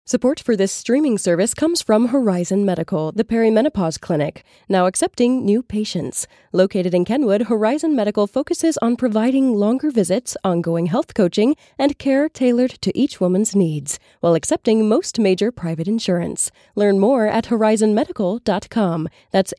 Support for this streaming service comes from Horizon Medical, the perimenopause clinic, now accepting new patients. Located in Kenwood, Horizon Medical focuses on providing longer visits, ongoing health coaching, and care tailored to each woman's needs, while accepting most major private insurance. Learn more at horizonmedical.com. That's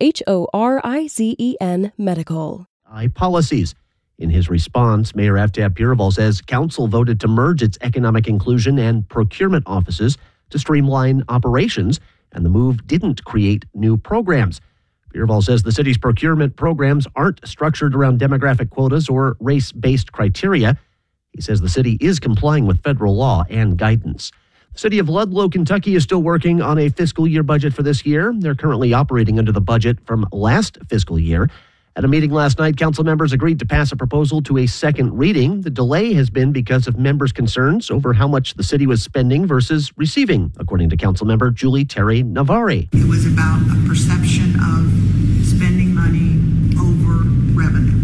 HORIZEN Medical. Policies. In his response, Mayor Avtab Piraval says council voted to merge its economic inclusion and procurement offices to streamline operations, and the move didn't create new programs. Piraval says the city's procurement programs aren't structured around demographic quotas or race-based criteria. He says the city is complying with federal law and guidance. The city of Ludlow, Kentucky is still working on a fiscal year budget for this year. They're currently operating under the budget from last fiscal year. At a meeting last night, council members agreed to pass a proposal to a second reading. The delay has been because of members' concerns over how much the city was spending versus receiving, according to council member Julie Terry Navari. It was about a perception of spending money over revenue.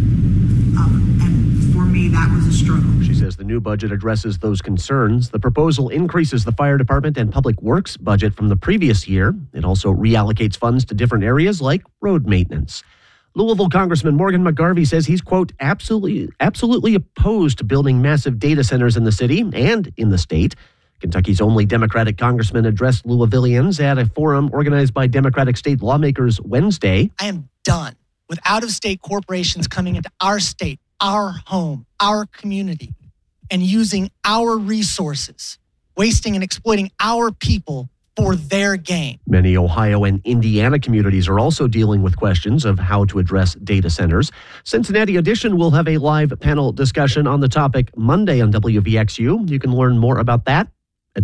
And for me, that was a struggle. She says the new budget addresses those concerns. The proposal increases the fire department and public works budget from the previous year. It also reallocates funds to different areas like road maintenance. Louisville Congressman Morgan McGarvey says he's, quote, absolutely opposed to building massive data centers in the city and in the state. Kentucky's only Democratic congressman addressed Louisvillians at a forum organized by Democratic state lawmakers Wednesday. I am done with out-of-state corporations coming into our state, our home, our community, and using our resources, wasting and exploiting our people for their gain. Many Ohio and Indiana communities are also dealing with questions of how to address data centers. Cincinnati Edition will have a live panel discussion on the topic Monday on WVXU. You can learn more about that at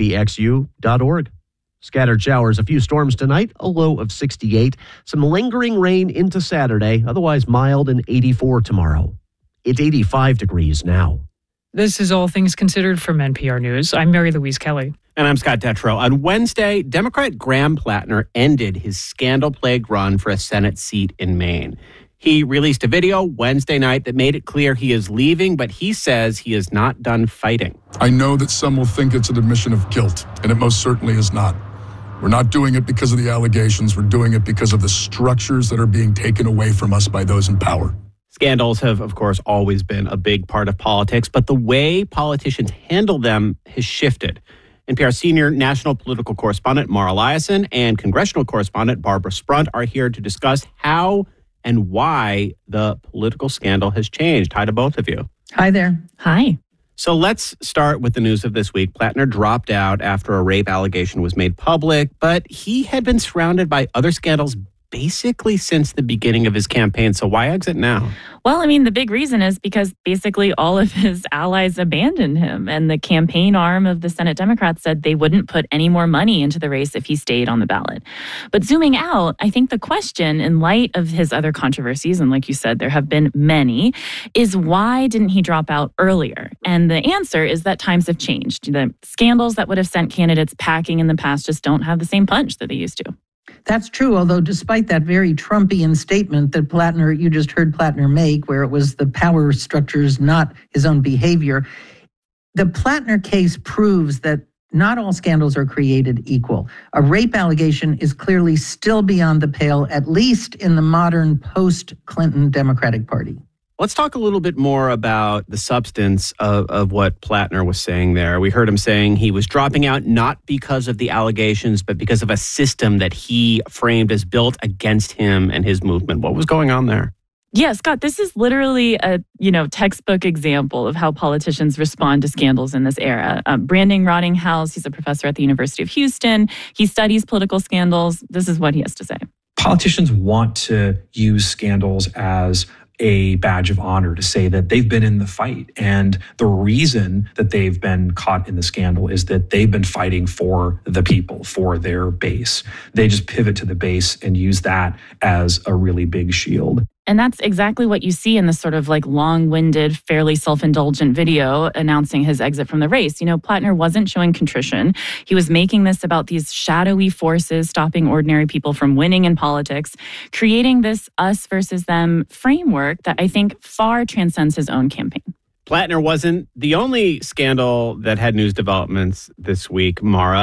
WVXU.org. Scattered showers, a few storms tonight, a low of 68. Some lingering rain into Saturday, otherwise mild and 84 tomorrow. It's 85 degrees now. This is All Things Considered from NPR News. I'm Mary Louise Kelly. And I'm Scott Detrow. On Wednesday, Democrat Graham Plattner ended his scandal-plagued run for a Senate seat in Maine. He released a video Wednesday night that made it clear he is leaving, but he says he is not done fighting. I know that some will think it's an admission of guilt, and it most certainly is not. We're not doing it because of the allegations. We're doing it because of the structures that are being taken away from us by those in power. Scandals have, of course, always been a big part of politics, but the way politicians handle them has shifted. NPR senior national political correspondent Mara Liasson and congressional correspondent Barbara Sprunt are here to discuss how and why the political scandal has changed. Hi to both of you. Hi there. Hi. So let's start with the news of this week. Plattner dropped out after a rape allegation was made public, but he had been surrounded by other scandals basically since the beginning of his campaign. So why exit now? Well, I mean, the big reason is because basically all of his allies abandoned him. And the campaign arm of the Senate Democrats said they wouldn't put any more money into the race if he stayed on the ballot. But zooming out, I think the question in light of his other controversies, and like you said, there have been many, is why didn't he drop out earlier? And the answer is that times have changed. The scandals that would have sent candidates packing in the past just don't have the same punch that they used to. That's true, although despite that very Trumpian statement that you just heard Plattner make, where it was the power structures, not his own behavior, the Plattner case proves that not all scandals are created equal. A rape allegation is clearly still beyond the pale, at least in the modern post-Clinton Democratic Party. Let's talk a little bit more about the substance of what Plattner was saying there. We heard him saying he was dropping out not because of the allegations, but because of a system that he framed as built against him and his movement. What was going on there? Yeah, Scott, this is literally a textbook example of how politicians respond to scandals in this era. Brandon Rottinghouse, he's a professor at the University of Houston. He studies political scandals. This is what he has to say. Politicians want to use scandals as a badge of honor to say that they've been in the fight. And the reason that they've been caught in the scandal is that they've been fighting for the people, for their base. They just pivot to the base and use that as a really big shield. And that's exactly what you see in this sort of like long-winded, fairly self-indulgent video announcing his exit from the race. Plattner wasn't showing contrition. He was making this about these shadowy forces stopping ordinary people from winning in politics, creating this us versus them framework that I think far transcends his own campaign. Plattner wasn't the only scandal that had news developments this week, Mara.